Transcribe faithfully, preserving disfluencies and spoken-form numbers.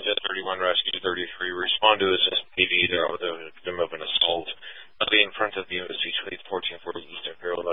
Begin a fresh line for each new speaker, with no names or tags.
thirty-one, Rescue thirty-three. Respond to this S P D. They're with a victim of an assault. I'll be in front of the U S C fourteen forty Eastern Parallel.